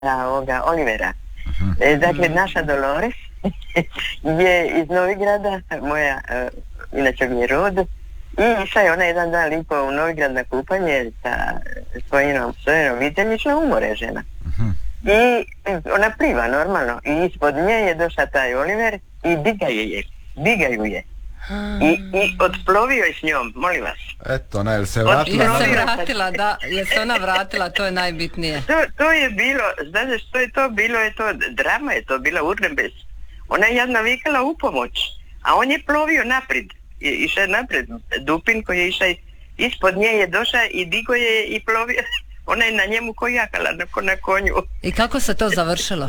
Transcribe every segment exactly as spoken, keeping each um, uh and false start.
ovoga Olivera. E, dakle, naša Dolores je iz Novigrada, moja, uh, inače mi je rod, i išla je ona jedan dan lipo u Novigrad na kupanje sa svojim svojom obitelji, išla u more žena. I ona pliva normalno i ispod nje je došla taj Oliver i digaju je, digaju je. I, i odplovio je s njom, molim vas. Eto, ona je se vratila. Je se vratila, da, je se ona vratila, to je najbitnije. To, to je bilo, znate što je to bilo, je to drama, je to bila urnebes. Ona je jedna vikala u pomoć, a on je plovio naprijed, išao je naprijed, Dupin koji je išao ispod nje je došao i digo je i plovio, ona je na njemu kojakala, na, na konju. I kako se to završilo?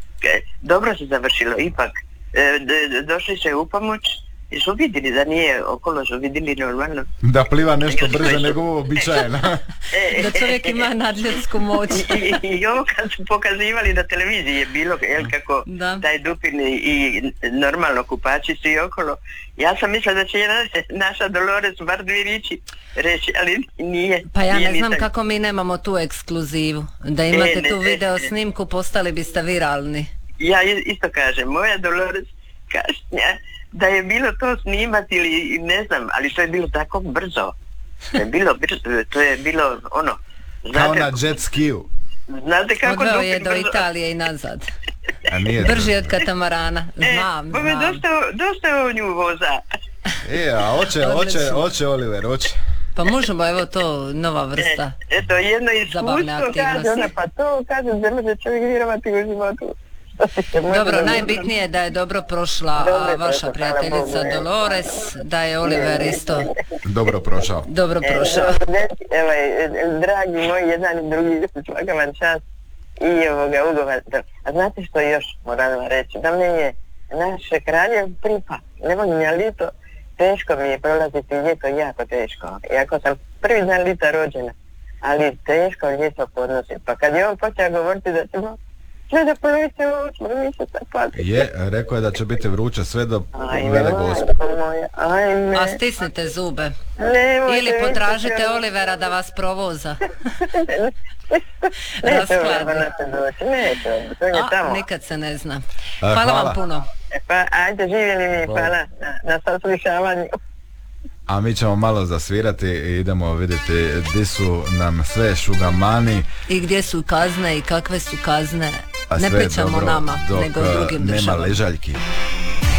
Dobro se završilo, ipak. E, d, došli se u pomoć. I su vidjeli da nije okolo, su vidjeli normalno. Da pliva nešto brže nego uobičajeno. Da čovjek ima nadljudsku moć. I, i, I ovo kad su pokazivali na televiziji je bilo, jel, kako da. Taj Dupin i, i normalno kupači su i okolo. Ja sam mislila da će jedna, naša Dolores bar dvije riječi reći, ali nije. Pa ja nije, ne znam nisam. Kako mi nemamo tu ekskluzivu. Da imate e, ne, tu video snimku, postali biste viralni. Ja isto kažem, moja Dolores kašnja, da je bilo to snimati ili ne znam, ali to je bilo tako brzo. To je bilo brzo, to je bilo ono... Znate, kao na jet skiju. Znate kako... Odveo je do brzo... Italije i nazad. A nije brži to. Od katamarana. Znam, e, znam. Dosta, dosta je o nju voza. E, a oće, oće, oće Oliver, oće. Pa možemo, evo to, nova vrsta. E, eto, jedno iskustvo kaže ona, pa to kaže, ne može čovjek vjerovati u životu. Dobro, najbitnije je da je dobro prošla dobro, vaša prijateljica Dolores, da je Oliver isto dobro prošao. Dobro prošao. Evo, dragi moji, jedan i drugi, svaka vam čast i ovoga ugovor. A znate što još moram vam reći? Da mi je naš kraljev pripa, ne volim ja lito, teško mi je prolaziti ljeto, jako teško. Iako sam prvi dan lita rođena, ali teško ljeto podnosim. Pa kad je on počeo govoriti da ćemo sve do polovice osmog mjeseca padati. Je, rekao je da će biti vruće sve do Vele Gospe. A stisnite zube. Ne, ili potražite Olivera da vas provoza. Raskladi. A, nikad se ne zna. Hvala, hvala vam puno. Pa, ajde, živjeli mi, hvala na, na saslušavanju. A mi ćemo malo zasvirati i idemo vidjeti gdje su nam sve šugamani. I gdje su kazne i kakve su kazne. Ne pričamo nama, nego drugim državama. Nema ležaljki.